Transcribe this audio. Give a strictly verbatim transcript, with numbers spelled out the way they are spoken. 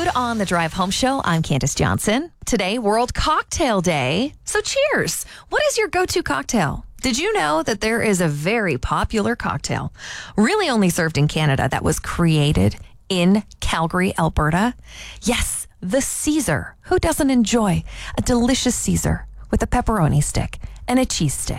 on the Drive Home Show. I'm Candace Johnson. Today, World Cocktail Day. So cheers. What is your go-to cocktail? Did you know that there is a very popular cocktail, really only served in Canada, that was created in Calgary, Alberta? Yes, the Caesar. Who doesn't enjoy a delicious Caesar with a pepperoni stick and a cheese stick?